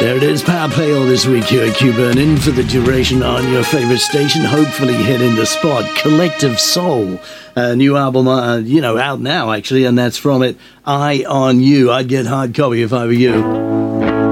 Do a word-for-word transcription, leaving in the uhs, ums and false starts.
There it is, Power Play all this week here at Q Burn-In for the duration on your favourite station. Hopefully hitting the spot. Collective Soul, a new album, uh, you know, out now actually, and that's from it, Eye on You. I'd get hard copy if I were you.